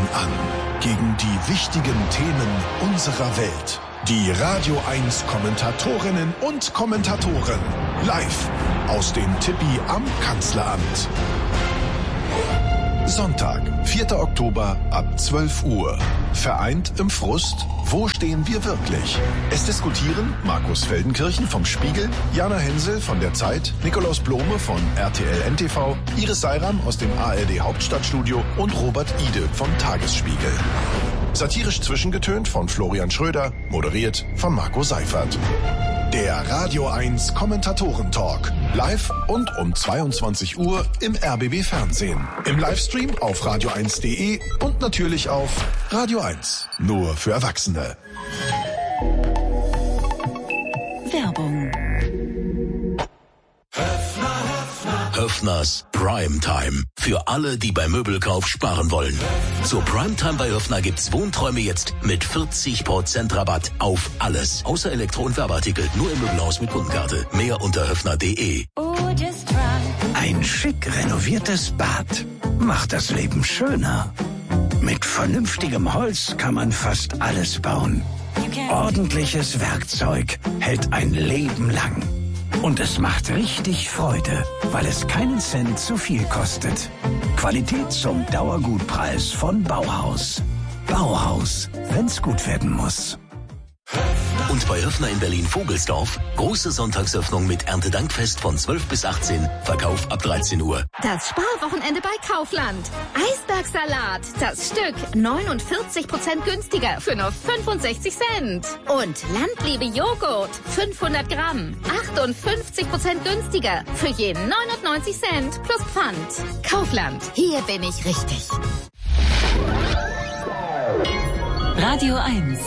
an gegen die wichtigen Themen unserer Welt. Die Radio 1 Kommentatorinnen und Kommentatoren live aus dem Tippi am Kanzleramt. Sonntag, 4. Oktober ab 12 Uhr. Vereint im Frust, wo stehen wir wirklich? Es diskutieren Markus Feldenkirchen vom Spiegel, Jana Hensel von der Zeit, Nikolaus Blome von RTL NTV, Iris Seiram aus dem ARD Hauptstadtstudio und Robert Ide vom Tagesspiegel. Satirisch zwischengetönt von Florian Schröder, moderiert von Marco Seifert. Der Radio 1 Kommentatoren-Talk. Live und um 22 Uhr im RBB Fernsehen. Im Livestream auf radio1.de und natürlich auf Radio 1. Nur für Erwachsene. Werbung. Höffners Primetime. Für alle, die beim Möbelkauf sparen wollen. Zur Primetime bei Höffner gibt's Wohnträume jetzt mit 40% Rabatt auf alles. Außer Elektro- und Werbeartikel. Nur im Möbelhaus mit Kundenkarte. Mehr unter höffner.de. Ein schick renoviertes Bad macht das Leben schöner. Mit vernünftigem Holz kann man fast alles bauen. Ordentliches Werkzeug hält ein Leben lang. Und es macht richtig Freude, weil es keinen Cent zu viel kostet. Qualität zum Dauergutpreis von Bauhaus. Bauhaus, wenn's gut werden muss. Und bei Höffner in Berlin-Vogelsdorf, große Sonntagsöffnung mit Erntedankfest von 12 bis 18, Verkauf ab 13 Uhr. Das Sparwochenende bei Kaufland. Eisbergsalat, das Stück 49% günstiger für nur 65 Cent. Und Landliebe Joghurt, 500 Gramm, 58% günstiger für je 99 Cent plus Pfand. Kaufland, hier bin ich richtig. Radio 1.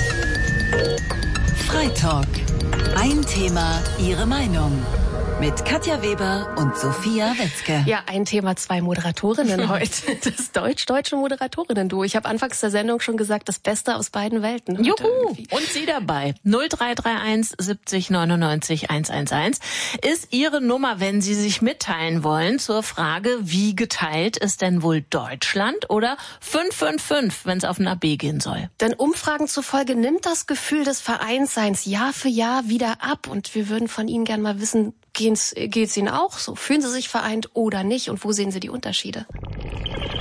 Freitalk. Ein Thema, Ihre Meinung. Mit Katja Weber und Sophia Wetzke. Ja, ein Thema, zwei Moderatorinnen heute. Das deutsch-deutsche Moderatorinnen-Duo. Ich habe anfangs der Sendung schon gesagt, das Beste aus beiden Welten. Juhu! Und Sie dabei. 0331 70 99 111 ist Ihre Nummer, wenn Sie sich mitteilen wollen zur Frage, wie geteilt ist denn wohl Deutschland oder 555, wenn es auf ein AB gehen soll. Denn Umfragen zufolge nimmt das Gefühl des Vereinsseins Jahr für Jahr wieder ab. Und wir würden von Ihnen gerne mal wissen, geht's Ihnen auch so? Fühlen Sie sich vereint oder nicht? Und wo sehen Sie die Unterschiede?